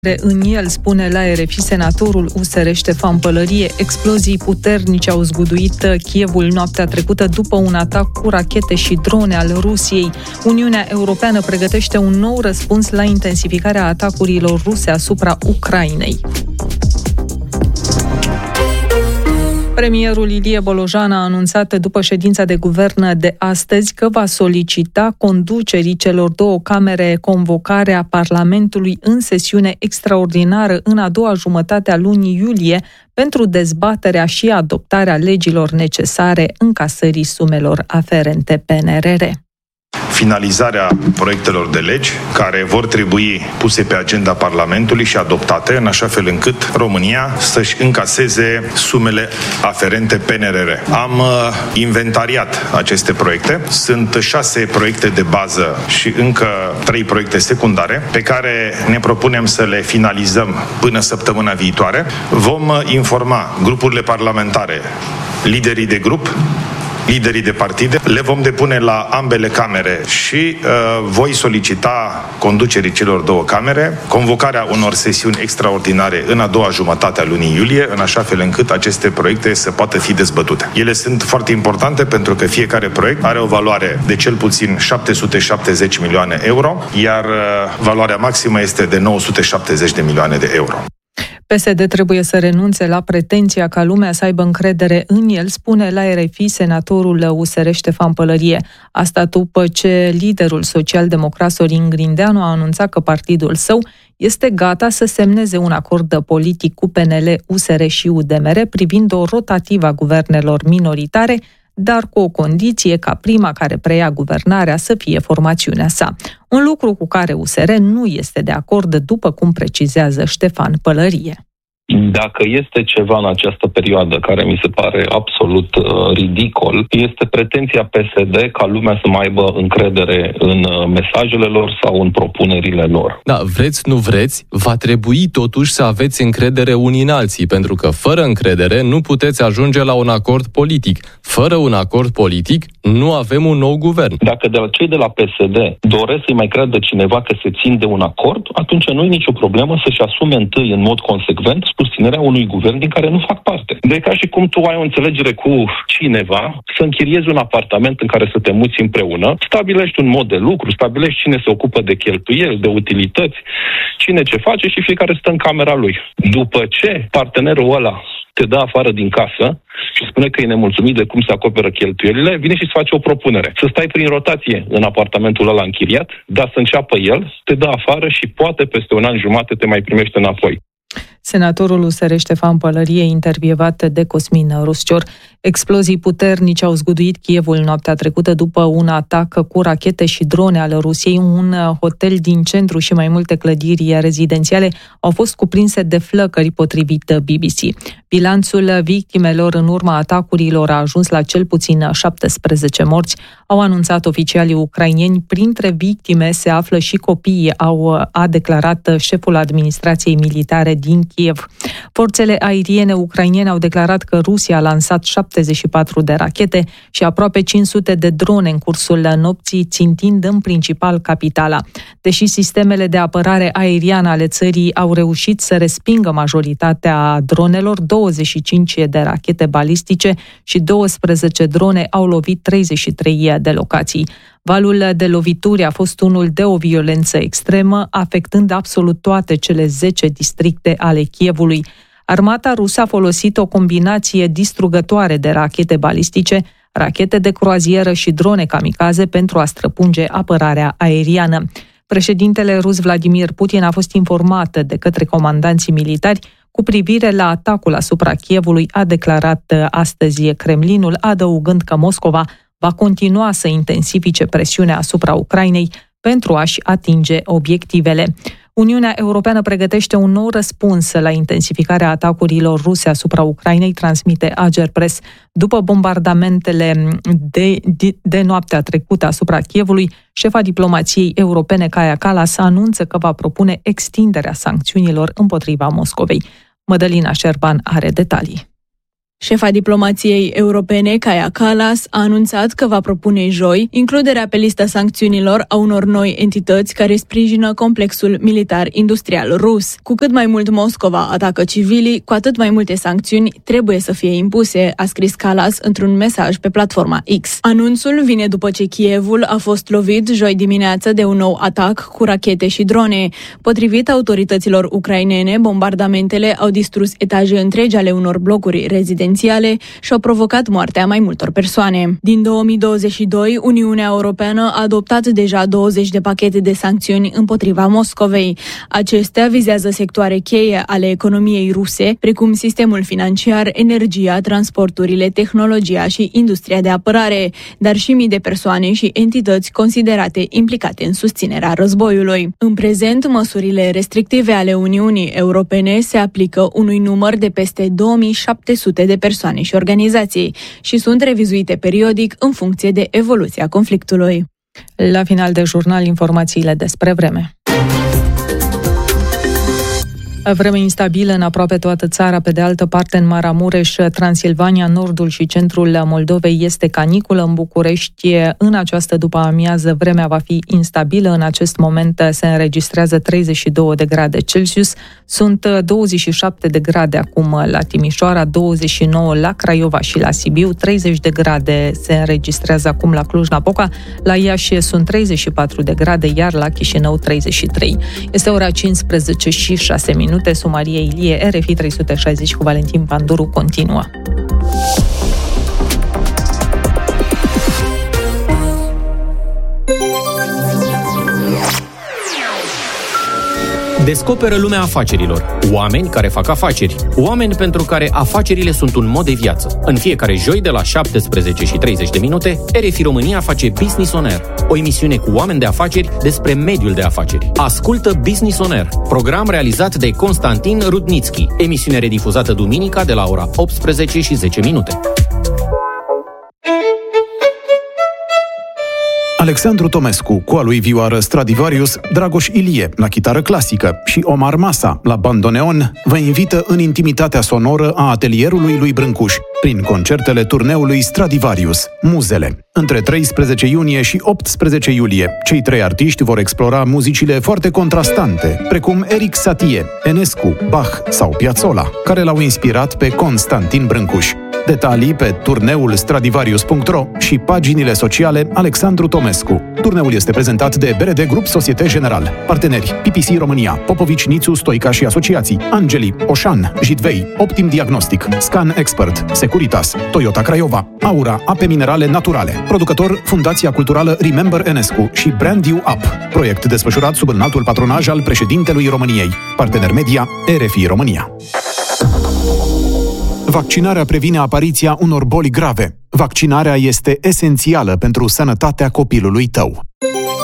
În el, spune la RFI senatorul USR Ștefan Pălărie, explozii puternice au zguduit Kievul noaptea trecută după un atac cu rachete și drone al Rusiei. Uniunea Europeană pregătește un nou răspuns la intensificarea atacurilor ruse asupra Ucrainei. Premierul Ilie Bolojan a anunțat după ședința de guvern de astăzi că va solicita conducerii celor două camere convocarea Parlamentului în sesiune extraordinară în a doua jumătate a lunii iulie pentru dezbaterea și adoptarea legilor necesare încasării sumelor aferente PNRR. Finalizarea proiectelor de legi care vor trebui puse pe agenda Parlamentului și adoptate în așa fel încât România să-și încaseze sumele aferente PNRR. Am inventariat aceste proiecte. Sunt 6 proiecte de bază și încă 3 proiecte secundare pe care ne propunem să le finalizăm până săptămâna viitoare. Vom informa grupurile parlamentare, liderii de grup, liderii de partide, le vom depune la ambele camere și voi solicita conducerii celor două camere convocarea unor sesiuni extraordinare în a doua jumătate a lunii iulie, în așa fel încât aceste proiecte să poată fi dezbătute. Ele sunt foarte importante pentru că fiecare proiect are o valoare de cel puțin 770 milioane euro, iar valoarea maximă este de 970 de milioane de euro. PSD trebuie să renunțe la pretenția ca lumea să aibă încredere în el, spune la RFI senatorul USR Ștefan Pălărie. Asta după ce liderul social-democrat Sorin Grindeanu a anunțat că partidul său este gata să semneze un acord politic cu PNL, USR și UDMR privind o rotativă a guvernelor minoritare, dar cu o condiție ca prima care preia guvernarea să fie formațiunea sa. Un lucru cu care USR nu este de acord, după cum precizează Ștefan Pălărie. Dacă este ceva în această perioadă care mi se pare absolut ridicol, este pretenția PSD ca lumea să mai aibă încredere în mesajele lor sau în propunerile lor. Da, vreți, nu vreți, va trebui totuși să aveți încredere unii în alții, pentru că fără încredere nu puteți ajunge la un acord politic. Fără un acord politic nu avem un nou guvern. Dacă cei de la PSD doresc să-i mai creadă cineva că se țin de un acord, atunci nu e nicio problemă să-și asume întâi în mod consecvent susținerea unui guvern din care nu fac parte. De ca și cum tu ai o înțelegere cu cineva, să închiriezi un apartament în care să te muți împreună, stabilești un mod de lucru, stabilești cine se ocupă de cheltuieli, de utilități, cine ce face și fiecare stă în camera lui. După ce partenerul ăla te dă afară din casă și spune că e nemulțumit de cum se acoperă cheltuielile, vine și îți face o propunere. Să stai prin rotație în apartamentul ăla închiriat, dar să înceapă el, te dă afară și poate peste un an jumate te mai primește înapoi. Senatorul USR Ștefan Pălărie, intervievat de Cosmin Ruscior. Explozii puternice au zguduit Kievul noaptea trecută după un atac cu rachete și drone ale Rusiei. Un hotel din centru și mai multe clădiri rezidențiale au fost cuprinse de flăcări, potrivit BBC. Bilanțul victimelor în urma atacurilor a ajuns la cel puțin 17 morți, au anunțat oficialii ucraineni. Printre victime se află și copiii, a declarat șeful administrației militare din Kiev. Forțele aeriene ucrainene au declarat că Rusia a lansat 74 de rachete și aproape 500 de drone în cursul nopții, țintind în principal capitala. Deși sistemele de apărare aeriană ale țării au reușit să respingă majoritatea dronelor, 25 de rachete balistice și 12 drone au lovit 33 de locații. Valul de lovituri a fost unul de o violență extremă, afectând absolut toate cele 10 districte ale Kievului. Armata rusă a folosit o combinație distrugătoare de rachete balistice, rachete de croazieră și drone kamikaze pentru a străpunge apărarea aeriană. Președintele rus Vladimir Putin a fost informat de către comandanții militari cu privire la atacul asupra Kievului, a declarat astăzi Kremlinul, adăugând că Moscova va continua să intensifice presiunea asupra Ucrainei pentru a-și atinge obiectivele. Uniunea Europeană pregătește un nou răspuns la intensificarea atacurilor ruse asupra Ucrainei, transmite Agerpres. După bombardamentele de noaptea trecută asupra Kievului, șefa diplomației europene Kaja Kallas anunță că va propune extinderea sancțiunilor împotriva Moscovei. Mădălina Șerban are detalii. Șefa diplomației europene, Kaja Kallas, a anunțat că va propune joi includerea pe lista sancțiunilor a unor noi entități care sprijină complexul militar-industrial rus. Cu cât mai mult Moscova atacă civilii, cu atât mai multe sancțiuni trebuie să fie impuse, a scris Kallas într-un mesaj pe platforma X. Anunțul vine după ce Kievul a fost lovit joi dimineață de un nou atac cu rachete și drone. Potrivit autorităților ucrainene, bombardamentele au distrus etaje întregi ale unor blocuri rezidențiale și au provocat moartea mai multor persoane. Din 2022, Uniunea Europeană a adoptat deja 20 de pachete de sancțiuni împotriva Moscovei. Acestea vizează sectoare cheie ale economiei ruse, precum sistemul financiar, energia, transporturile, tehnologia și industria de apărare, dar și mii de persoane și entități considerate implicate în susținerea războiului. În prezent, măsurile restrictive ale Uniunii Europene se aplică unui număr de peste 2700 de persoane și organizații și sunt revizuite periodic în funcție de evoluția conflictului. La final de jurnal, informațiile despre vreme. Vreme instabilă în aproape toată țara, pe de altă parte în Maramureș, Transilvania, nordul și centrul Moldovei este caniculă. În București, în această după-amiază, vremea va fi instabilă. În acest moment se înregistrează 32 de grade Celsius, sunt 27 de grade acum la Timișoara, 29 la Craiova și la Sibiu, 30 de grade se înregistrează acum la Cluj-Napoca, la Iași sunt 34 de grade, iar la Chișinău 33. Este ora 15 și 6 minute. Sumarie Ilie, RFI 360 cu Valentin Panduru continuă. Descoperă lumea afacerilor. Oameni care fac afaceri. Oameni pentru care afacerile sunt un mod de viață. În fiecare joi de la 17:30 RFI România face Business on Air, o emisiune cu oameni de afaceri despre mediul de afaceri. Ascultă Business on Air, program realizat de Constantin Rudnitski, emisiune redifuzată duminica de la ora 18:10. Alexandru Tomescu, cu a lui vioară Stradivarius, Dragoș Ilie, la chitară clasică, și Omar Masa, la bandoneon, vă invită în intimitatea sonoră a atelierului lui Brâncuș, prin concertele turneului Stradivarius, Muzele. Între 13 iunie și 18 iulie, cei trei artiști vor explora muzicile foarte contrastante, precum Eric Satie, Enescu, Bach sau Piazzolla, care l-au inspirat pe Constantin Brâncuș. Detalii pe turneul Stradivarius.ro și paginile sociale Alexandru Tomescu. Turneul este prezentat de BRD Grup Societe General. Parteneri: PPC România, Popovici, Nițu, Stoica și Asociații, Angeli, Oșan, Jitvei, Optim Diagnostic, Scan Expert, Securitas, Toyota Craiova, Aura, ape minerale naturale. Producător: Fundația Culturală Remember Enescu și Brand You Up. Proiect desfășurat sub înaltul patronaj al președintelui României. Partener media RFI România. Vaccinarea previne apariția unor boli grave. Vaccinarea este esențială pentru sănătatea copilului tău.